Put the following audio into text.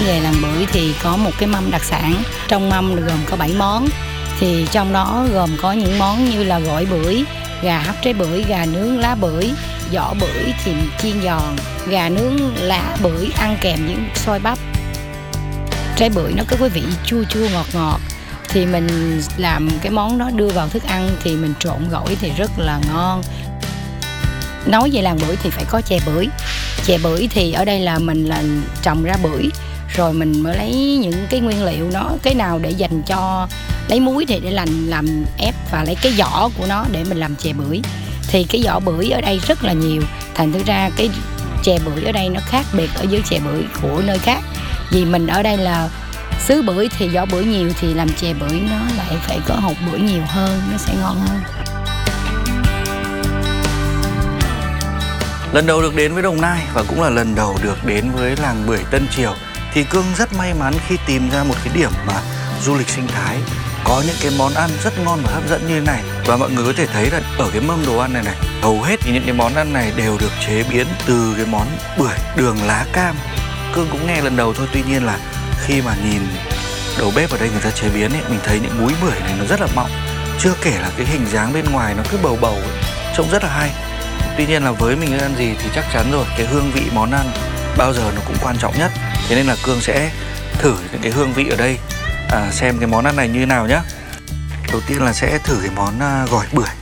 nghề làm bưởi thì có một cái mâm đặc sản. Trong mâm gồm có 7 món. Thì trong đó gồm có những món như là gỏi bưởi, gà hấp trái bưởi, gà nướng lá bưởi, vỏ bưởi thì chiên giòn, gà nướng lá bưởi ăn kèm những xôi bắp. Trái bưởi nó có cái vị chua chua ngọt ngọt. Thì mình làm cái món đó đưa vào thức ăn thì mình trộn gỏi thì rất là ngon. Nói về làng bưởi thì phải có chè bưởi. Chè bưởi thì ở đây là mình là trồng ra bưởi, rồi mình mới lấy những cái nguyên liệu nó, cái nào để dành cho lấy muối thì để làm ép, và lấy cái vỏ của nó để mình làm chè bưởi. Thì cái vỏ bưởi ở đây rất là nhiều, thành thử ra cái chè bưởi ở đây nó khác biệt ở với chè bưởi của nơi khác. Vì mình ở đây là xứ bưởi thì vỏ bưởi nhiều, thì làm chè bưởi nó lại phải có hột bưởi nhiều hơn, nó sẽ ngon hơn. Lần đầu được đến với Đồng Nai và cũng là lần đầu được đến với làng bưởi Tân Triều thì Cương rất may mắn khi tìm ra một cái điểm mà du lịch sinh thái có những cái món ăn rất ngon và hấp dẫn như thế này. Và mọi người có thể thấy là ở cái mâm đồ ăn này hầu hết thì những cái món ăn này đều được chế biến từ cái món bưởi đường lá cam. Cương cũng nghe lần đầu thôi, tuy nhiên là khi mà nhìn đầu bếp ở đây người ta chế biến ấy, mình thấy những múi bưởi này nó rất là mọng. Chưa kể là cái hình dáng bên ngoài nó cứ bầu bầu ấy, trông rất là hay. Tuy nhiên là với mình ăn gì thì chắc chắn rồi, cái hương vị món ăn bao giờ nó cũng quan trọng nhất. Thế nên là Cương sẽ thử những cái hương vị ở đây, xem cái món ăn này như thế nào nhé. Đầu tiên là sẽ thử cái món gỏi bưởi.